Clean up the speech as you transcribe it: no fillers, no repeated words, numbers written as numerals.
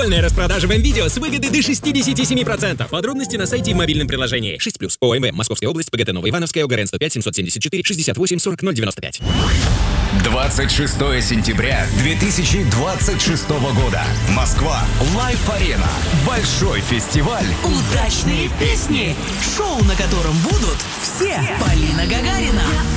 Специальная распродажа в МВидео с выгодой до 67%. Подробности на сайте и в мобильном приложении. 6+. ОМВ. Московская область. ПГТ Новоивановская. ОГРН 105 774 68 40 095. 26 сентября 2026 года. Москва. Лайф-арена. Большой фестиваль. Удачные песни. Шоу, на котором будут все. Полина Гагарина,